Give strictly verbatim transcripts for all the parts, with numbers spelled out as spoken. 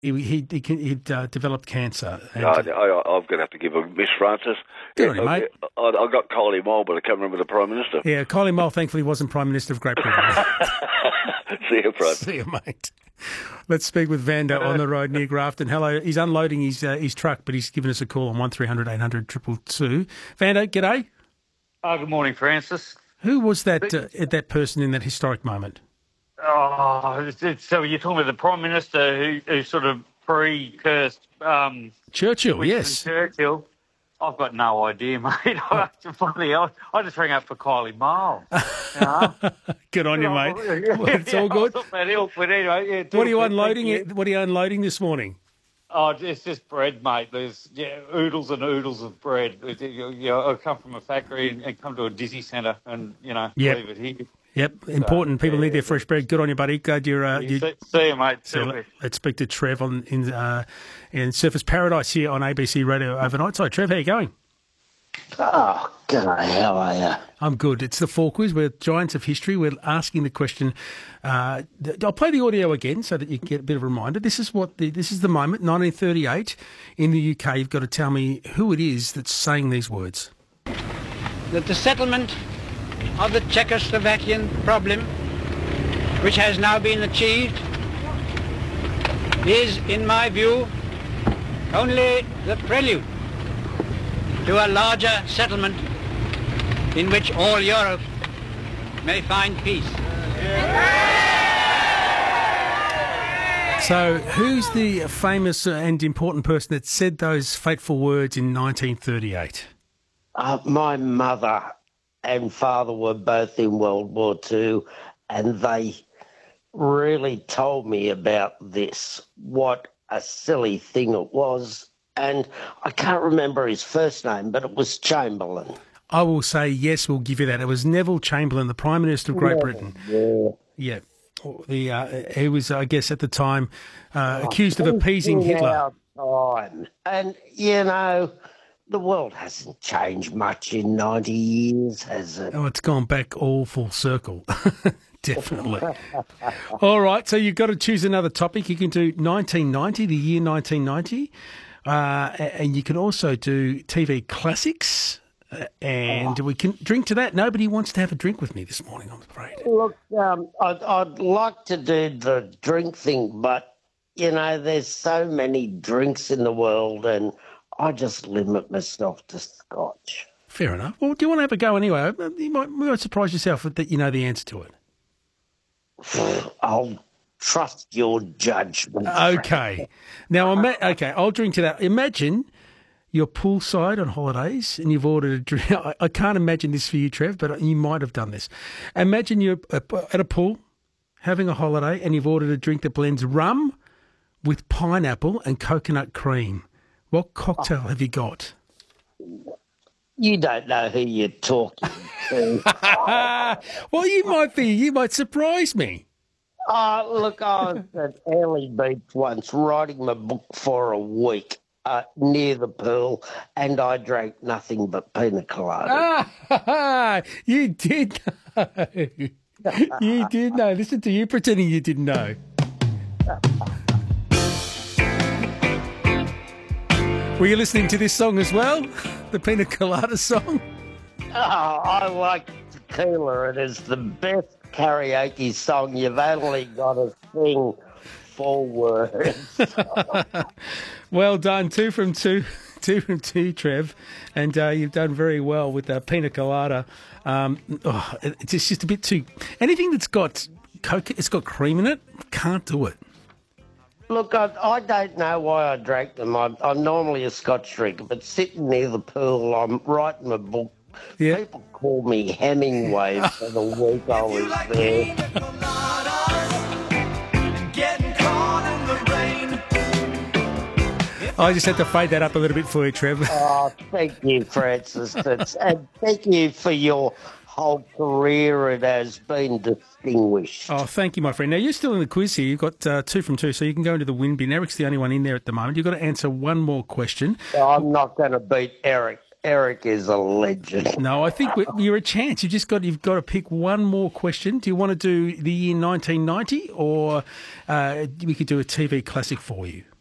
He he he he'd, uh, developed cancer. And, I, I, I'm going to have to give a miss, Francis. Good on you, mate. I, I got Kylie Mole, but I can't remember the Prime Minister. Yeah, Kylie Mole thankfully wasn't Prime Minister of Great Britain. See you, Francis. See you, mate. Let's speak with Vander on the road near Grafton. Hello. He's unloading his uh, his truck, but he's given us a call on one three hundred eight hundred two two two. Vander, g'day. Oh, good morning, Francis. Who was that uh, that person in that historic moment? Oh, it's, it's, so you're talking about the Prime Minister who, who sort of pre-cursed um, Churchill, Winston yes. Churchill. I've got no idea, mate. I, funny, I, I just rang up for Kylie Mole. You know? Good on you, mate. Well, it's all good. But anyway, yeah, what are you unloading? It, what are you unloading this morning? Oh, it's just bread, mate. There's yeah, oodles and oodles of bread. You know, I come from a factory and, and come to a Disney centre and, you know, yep. leave it here. Yep, important. So, People yeah, need their fresh bread. Good on you, buddy. Glad you're... Uh, you, see, see you, mate. So let, let's speak to Trev on in uh, in Surfers Paradise here on A B C Radio overnight. So, Trev, how you going? Oh, g'day, how are you? I'm good. It's the Fall Quiz. We're Giants of History. We're asking the question. Uh, I'll play the audio again so that you get a bit of a reminder. This is what the, this is the moment, nineteen thirty-eight in the U K. You've got to tell me who it is that's saying these words. That the settlement of the Czechoslovakian problem, which has now been achieved, is, in my view, only the prelude to a larger settlement in which all Europe may find peace. So, who's the famous and important person that said those fateful words in nineteen thirty-eight? Uh, my mother and father were both in World War Two, and they really told me about this, what a silly thing it was. And I can't remember his first name, but it was Chamberlain. I will say yes, we'll give you that. It was Neville Chamberlain, the Prime Minister of Great yeah, Britain. Yeah. Yeah. The, uh, he was, I guess, at the time uh, oh, accused of appeasing Hitler. Time. And, you know, the world hasn't changed much in ninety years, has it? Oh, it's gone back all full circle. Definitely. All right, so you've got to choose another topic. You can do nineteen ninety, the year nineteen ninety, uh, and you can also do T V classics, uh, and oh. we can drink to that. Nobody wants to have a drink with me this morning, I'm afraid. Look, um, I'd, I'd like to do the drink thing, but, you know, there's so many drinks in the world, and I just limit myself to scotch. Fair enough. Well, do you want to have a go anyway? You might, you might surprise yourself that you know the answer to it. I'll trust your judgment. Okay. Now, ima- okay, I'll drink to that. Imagine you're poolside on holidays and you've ordered a drink. I, I can't imagine this for you, Trev, but you might have done this. Imagine you're at a pool having a holiday and you've ordered a drink that blends rum with pineapple and coconut cream. What cocktail have you got? You don't know who you're talking to. Well, you might be. You might surprise me. Oh, look, I was at Airlie Beach once writing my book for a week uh, near the pool, and I drank nothing but pina colada. Ah, you did know. You did know. Listen to you pretending you didn't know. Were you listening to this song as well? The Pina Colada song? Oh, I like tequila. It is the best karaoke song. You've only got to sing four words. Well done. Two from two. Two from two, Trev. And uh, you've done very well with uh, Pina Colada. Um, oh, it's just a bit too... Anything that's got coke, it's got cream in it, can't do it. Look, I, I don't know why I drank them. I'm, I'm normally a Scotch drinker, but sitting near the pool, I'm writing a book. Yeah. People call me Hemingway for the week I was like there. I just had to fade that up a little bit for you, Trevor. Oh, thank you, Francis. It's, and thank you for your whole career. It has been distinguished. Oh, thank you, my friend. Now, you're still in the quiz here. You've got uh, two from two, so you can go into the win bin. Eric's the only one in there at the moment. You've got to answer one more question. I'm not going to beat Eric. Eric is a legend. No, I think you're a chance. You've just got you've got to pick one more question. Do you want to do the year nineteen ninety, or uh, we could do a T V classic for you?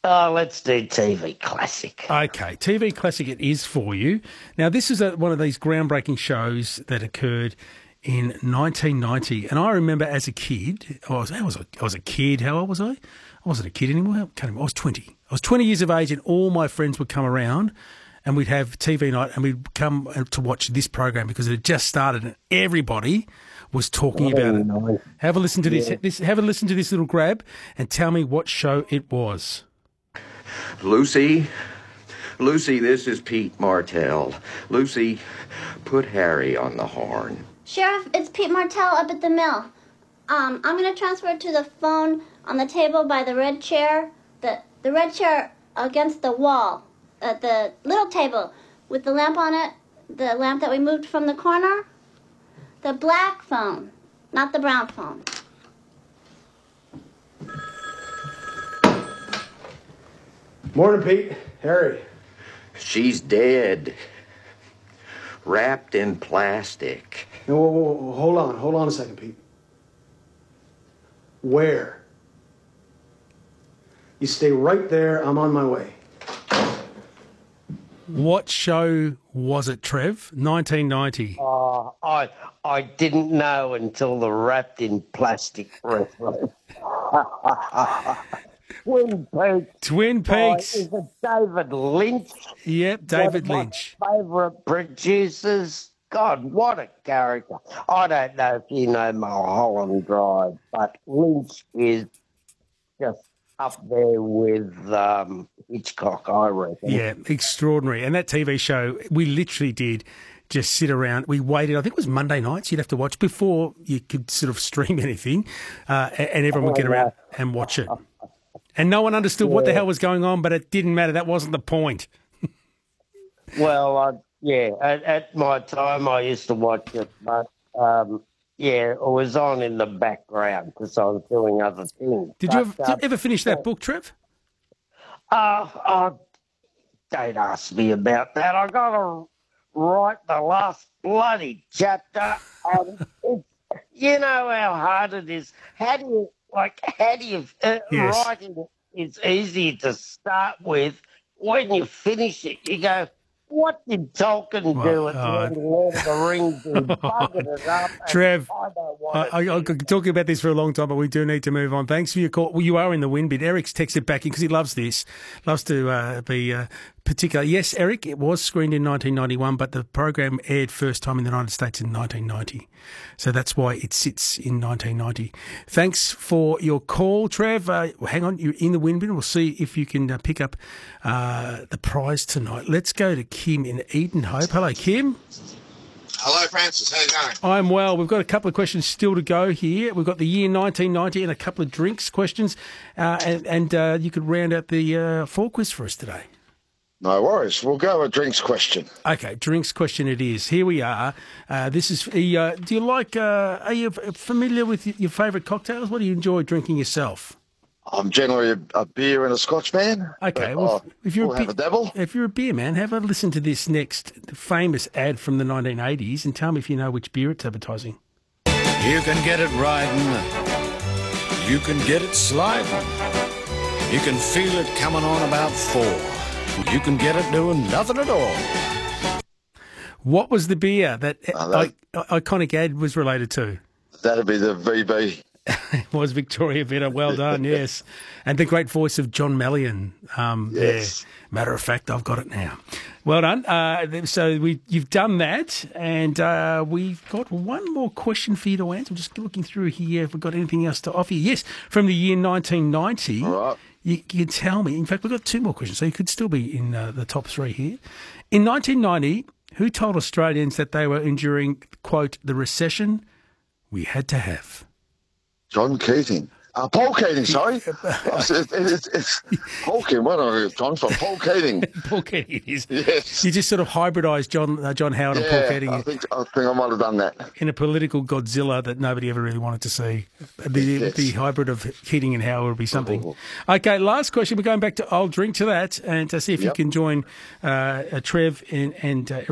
Oh, let's do T V Classic. Okay, T V Classic it is for you. Now, this is a, one of these groundbreaking shows that occurred in nineteen ninety. And I remember as a kid, I was, I was, a, I was a kid, how old was I? I wasn't a kid anymore. I can't remember. I was twenty. I was twenty years of age and all my friends would come around and we'd have T V night and we'd come to watch this program because it had just started and everybody was talking about it. Nice. Have a listen to this, Yeah. this. Have a listen to this little grab and tell me what show it was. Lucy, Lucy, this is Pete Martell. Lucy, put Harry on the horn. Sheriff, it's Pete Martell up at the mill. Um, I'm going to transfer it to the phone on the table by the red chair. The, the red chair against the wall. Uh, the little table with the lamp on it. The lamp that we moved from the corner. The black phone, not the brown phone. Morning, Pete. Harry. She's dead. Wrapped in plastic. No, whoa, whoa, whoa, hold on. Hold on a second, Pete. Where? You stay right there. I'm on my way. What show was it, Trev? nineteen ninety. Oh, I I didn't know until the wrapped in plastic reference. Twin Peaks. Twin Oh, Peaks. is it David Lynch? Yep, David One of Lynch. my favourite producers. God, what a character. I don't know if you know Mulholland Drive, but Lynch is just up there with um, Hitchcock, I reckon. Yeah, extraordinary. And that T V show, we literally did just sit around. We waited, I think it was Monday nights you'd have to watch before you could sort of stream anything, uh, and everyone would get around and watch it. And no one understood what the hell was going on, but it didn't matter. That wasn't the point. Well, I, yeah, at, at my time I used to watch it, but um, yeah, it was on in the background because I was doing other things. Did but, you ever, uh, did you ever finish that book, Trev? Uh, oh, don't ask me about that. I got to write the last bloody chapter, and it's, you know how hard it is. How do you like? How do you uh, Yes. writing? It's easy to start with. When you finish it, you go, "What did Tolkien do Well, at the uh, end of Lord of the Rings?" He buggered it up. and Trev, I don't want I, it. I, I could talk about this for a long time, but we do need to move on. Thanks for your call. Well, you are in the win bit. Eric's texted back in because he loves this, loves to uh, be uh, particular. Yes, Eric, it was screened in nineteen ninety-one, but the program aired first time in the United States in nineteen ninety. So that's why it sits in nineteen ninety. Thanks for your call, Trev. Uh, hang on, you're in the win bin. We'll see if you can uh, pick up uh, the prize tonight. Let's go to Kim in Edenhope. Hello, Kim. Hello, Francis. How you going? I'm well. We've got a couple of questions still to go here. We've got the year nineteen ninety and a couple of drinks questions, uh, and, and uh, you could round out the uh, fall quiz for us today. No worries. We'll go with drinks question. Okay, drinks question it is. Here we are. Uh, this is. The, uh, do you like? Uh, are you familiar with your favourite cocktails? What do you enjoy drinking yourself? I'm generally a, a beer and a Scotch man. Okay, but, well, uh, if you're we'll a have be- a dabble. if you're a beer man, have a listen to this next famous ad from the nineteen eighties and tell me if you know which beer it's advertising. You can get it riding. You can get it sliding. You can feel it coming on about four. You can get it doing nothing at all. What was the beer that, Oh, that- I- iconic ad was related to? That'd be the V B. It was Victoria Bitter. Well done, yes. And the great voice of John Mallion. Um, Yes. there. Matter of fact, I've got it now. Well done. Uh, so we, you've done that, and uh, we've got one more question for you to answer. I'm just looking through here if we've got anything else to offer you. Yes, from the year nineteen ninety. All right. You, you can tell me. In fact, we've got two more questions, so you could still be in uh, the top three here. In nineteen ninety, who told Australians that they were enduring, quote, the recession we had to have? John Keating. Uh, Paul Keating, sorry. it's, it's, it's Paul Keating. What are John from? Paul Keating. Paul Keating it is. Yes. You just sort of hybridised John uh, John Howard and Paul Yeah, Keating I think, I think I might have done that. in a political Godzilla that nobody ever really wanted to see. The, Yes. the hybrid of Keating and Howard would be something. Okay, last question. We're going back to I'll drink to that and to see if you Yep. can join uh, uh, Trev and, and uh,